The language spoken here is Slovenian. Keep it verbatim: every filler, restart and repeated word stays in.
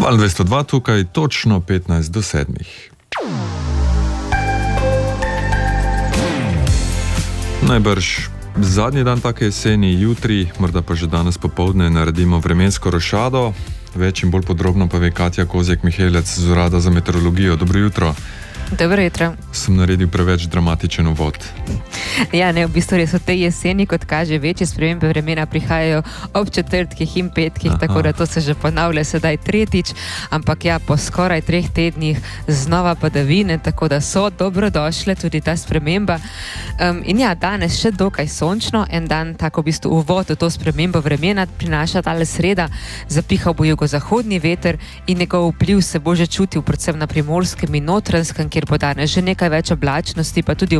Val dvesto dva tukaj, točno petnajst do sedmih. Najbrž zadnji dan take jeseni, jutri, morda pa že danes popoldne naredimo vremensko rošado. Več in bolj podrobno pa ve Katja Kozjek-Mihelec z Urada za meteorologijo. Dobro jutro. Dobro jutro. Sem naredil preveč dramatičen uvod. Ja, ne, v bistvu res v tej jeseni, kot kaže, večje spremembe vremena prihajajo ob četrtkih in petkih, Aha. tako da to se že ponavlja sedaj tretjič, ampak ja, po skoraj treh tednih znova padavine, tako da so dobrodošle tudi ta sprememba. Um, in ja, danes še dokaj sončno, en dan tako v bistvu uvod v to spremembo vremena prinaša tale sreda, zapihal bo jugozahodni veter in njegov vpliv se bo že čutil predvsem na Primorskem in Notranjskem, kjer bo danes že nekaj več oblačnosti, pa tudi